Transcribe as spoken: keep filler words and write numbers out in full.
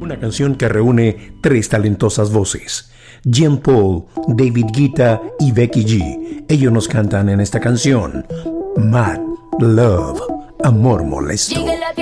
Una canción que reúne tres talentosas voces: Jean Paul, David Guetta y Becky G. Ellos nos cantan en esta canción Mad Love, Amor Molesto.